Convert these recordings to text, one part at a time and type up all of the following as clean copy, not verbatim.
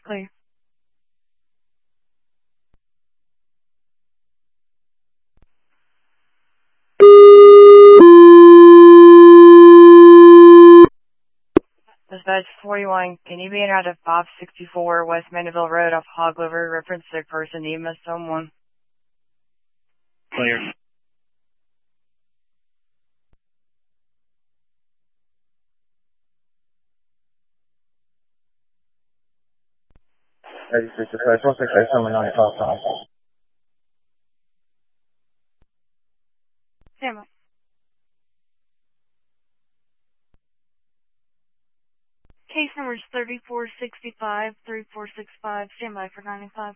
Clear. Dispatch 41, can you be in out of 564 West Mandeville Road off Hog Liver? Reference sick person, EMS someone. Clear. Stand by. Case number is 3465, 3465. Stand by for 95.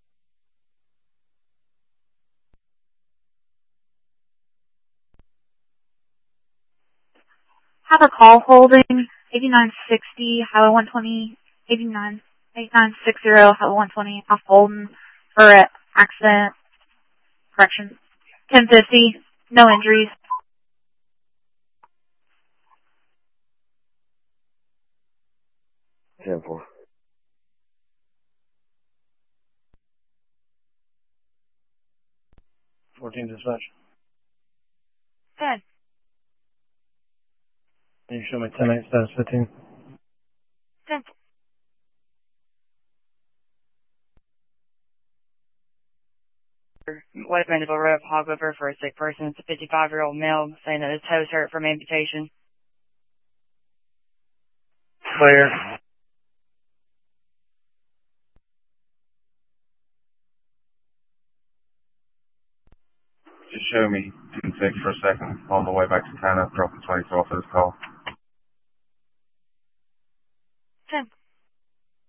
Have a call holding 8960, Highway 120, 8960, Highway 120, off Bolden, for an accident, correction, 1050, no injuries. 10-4. 14 dispatch. Good. Can you show me 10-8 status 15? 10. West Mandeville Road, Hog Liver, for a sick person. It's a 55-year-old male saying that his toes hurt from amputation. Clear. Just show me 10-6 for a second on the way back to town after dropping 22 off of this call.